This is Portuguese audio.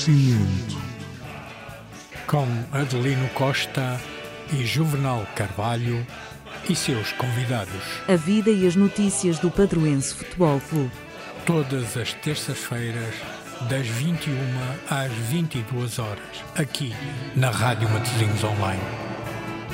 Oferecimento com Adelino Costa e Juvenal Carvalho e seus convidados. A vida e as notícias do Padroense Futebol Clube. Todas as terças-feiras, das 21 às 22 horas, aqui na Rádio Matosinhos Online.